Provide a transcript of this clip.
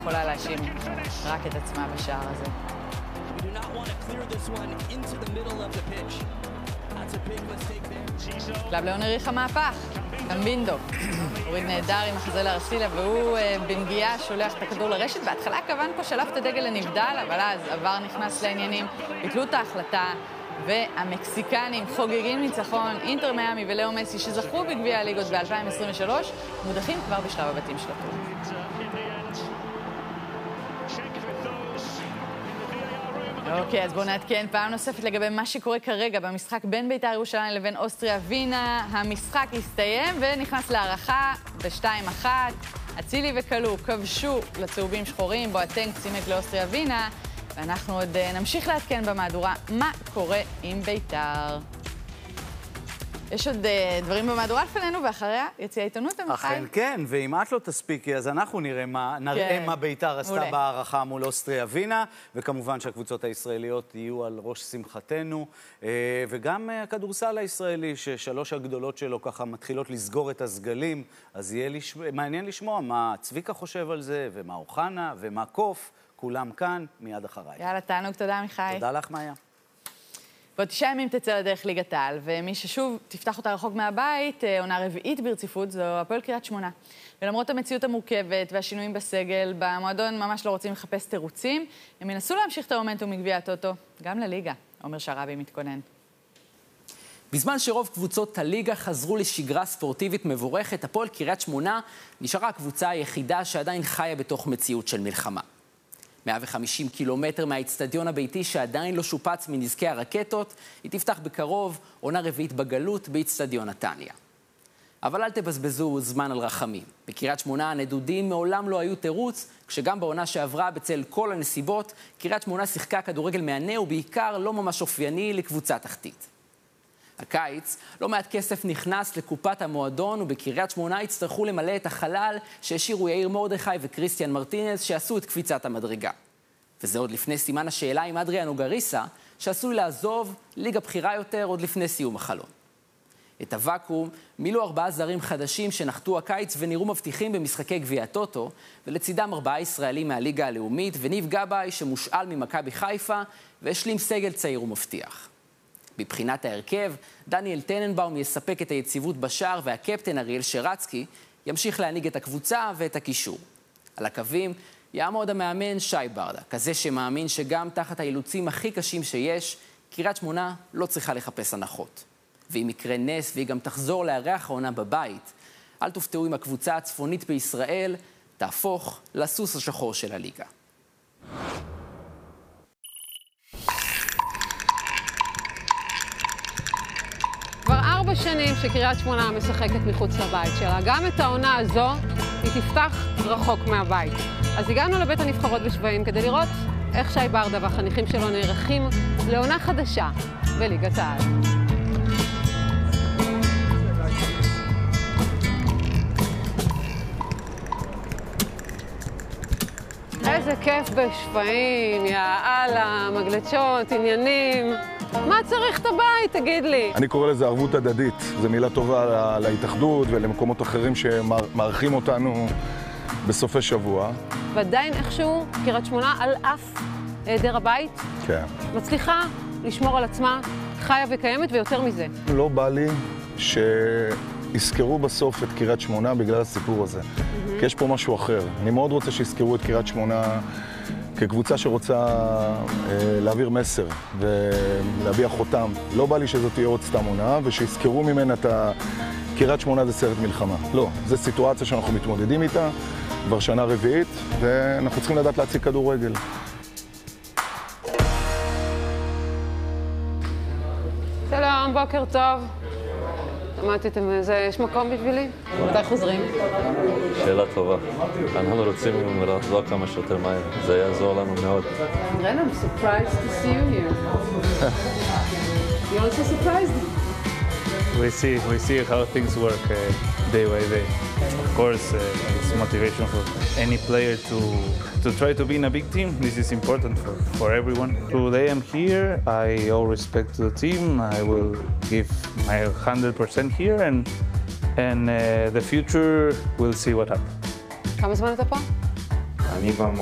יכולה להאשים רק את עצמה בשער הזה. קלאב ליאון העריך המהפך, קמבינדו. הוריד נהדר עם החזה לארסילה, והוא בנגיעה שולח את הכדור לרשת. בהתחלה קוונקו שלף את הדגל לנבדל, אבל אז עבר נכנס לעניינים, ביטלו את ההחלטה, והמקסיקנים חוגגים ניצחון. אינטר מיאמי ולאו מסי שזכו בגביע הליגות ב-2023, מודחים כבר בשלב הבתים של הטורניר. אוקיי, אז בואו נעדכן פעם נוספת לגבי מה שקורה כרגע במשחק בין בית"ר ירושלים לבין אוסטריה ווינה. המשחק הסתיים ונכנס להערכה ב-2-1. אצילי וקלו כבשו לצהובים שחורים, בואטנג צימק לאוסטריה ווינה, ואנחנו עוד נמשיך לעדכן במהדורה מה קורה עם בית"ר. יש עוד דברים במהדורה לפנינו, ואחריה יציאה עיתונות המחי. אכן כן, ואם את לא תספיקי, אז אנחנו נראה מה בית"ר עשתה בהערכה מול אוסטריה ווינה, וכמובן שהקבוצות הישראליות יהיו על ראש שמחתנו, וגם הכדורסל הישראלי, ששלוש הגדולות שלו ככה מתחילות לסגור את הסגלים, אז יהיה מעניין לשמוע מה צביקה חושב על זה, ומה אוחנה, ומה קוף, כולם כאן, מיד אחריי. יאללה, תענוג, תודה מיכאי. תודה לך, מאיה. ועוד 9 ימים תצא לדרך ליגת העל, ומי ששוב תפתח אותה רחוק מהבית, עונה רביעית ברציפות, זו הפועל קריית שמונה. ולמרות המציאות המורכבת והשינויים בסגל, במועדון ממש לא רוצים לחפש תירוצים, הם ינסו להמשיך את המומנטום מגביע הטוטו, גם לליגה. עומר שרבי מתכונן. בזמן שרוב קבוצות הליגה חזרו לשגרה ספורטיבית מבורכת, הפועל קריית שמונה נשארה הקבוצה היחידה שעדיין חיה בתוך מציאות של מלחמה. 150 קילומטר מהאצטדיון הביתי שעדיין לא שופץ מנזקי הרקטות, היא תפתח בקרוב עונה רביעית בגלות באצטדיון נתניה. אבל אל תבזבזו זמן על רחמים. בקריית שמונה הנדודים מעולם לא היו תירוץ, כשגם בעונה שעברה בצל כל הנסיבות, קריית שמונה שיחקה כדורגל מענה ובעיקר לא ממש אופייני לקבוצה תחתית. הקיץ, לא מעט כסף נכנס לקופת המועדון, ובקריית שמונה הצטרכו למלא את החלל שהשאירו יאיר מרדכי וקריסטיאן מרטינז שעשו את קפיצת המדרגה. וזה עוד לפני סימן השאלה עם אדריאן אוגריסה, שעשוי לעזוב ליגה בחירה יותר עוד לפני סיום החלון. את הוואקום מילאו 4 זרים חדשים שנחתו הקיץ ונראו מבטיחים במשחקי גביע הטוטו, ולצידם 4 ישראלים מהליגה הלאומית, וניב גבאי שמושאל ממכבי חיפה והשלים סגל צעיר ומבטיח. מבחינת ההרכב, דניאל טננבאום יספק את היציבות בשער, והקפטן אריאל שרצקי ימשיך להנהיג את הקבוצה ואת הקישור. על הקווים יעמוד המאמן שי ברדה, כזה שמאמין שגם תחת האילוצים הכי קשים שיש, קריית שמונה לא צריכה לחפש הנחות. ואם יקרה נס והיא גם תחזור לארח העונה בבית, אל תופתעו אם הקבוצה הצפונית בישראל תהפוך לסוס השחור של הליגה. כבר 4 שנים שקריית שמונה משחקת מחוץ לבית שלה. גם את העונה הזו היא תפתח רחוק מהבית. אז הגענו לבית הנבחרות בשבעים כדי לראות איך שי ברדה והחניכים שלו נערכים לעונה חדשה בליגת העל. איזה כיף בשפעים, יאללה, מגלצ'ות, עניינים. מה צריך את הבית, תגיד לי? אני קורא לזה ערבות הדדית. זו מילה טובה להתאחדות ולמקומות אחרים שמארחים אותנו בסופי שבוע. ועדיין איכשהו קריית שמונה על אף היעדר הבית. כן. מצליחה לשמור על עצמה, חיה וקיימת ויותר מזה. לא בא לי שיזכרו בסוף את קריית שמונה בגלל הסיפור הזה. כי יש פה משהו אחר. אני מאוד רוצה שיזכרו את קריית שמונה כקבוצה שרוצה להעביר מסר ולהביע חותם. לא בא לי שזאת תהיה עוד סתם עונה, ושיזכרו ממנה את קריית שמונה זה סרט מלחמה. לא, זו סיטואציה שאנחנו מתמודדים איתה כבר שנה רביעית, ואנחנו צריכים לדעת להציג כדורגל. שלום, בוקר טוב. שמעתם, יש מקום בשבילי? מתי חוזרים? שאלה טובה. אנחנו רוצים לחזור כמה שיותר מהר. זה יעזור לנו מאוד. רן, I'm surprised to see you here. You're also surprised? We see how things work day by day. Of course, it's motivation for any player to try to be in a big team. This is important for everyone. Today I'm here. I owe respect to the team. I will give my 100% here, and the future we'll see what happens. כמה זמן אתה פה? mí vamos